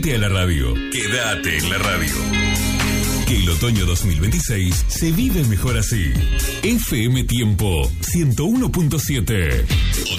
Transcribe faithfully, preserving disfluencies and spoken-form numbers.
Subite a la radio. Quédate en la radio. Que el otoño dos mil veintiséis se vive mejor así. F M Tiempo ciento uno punto siete.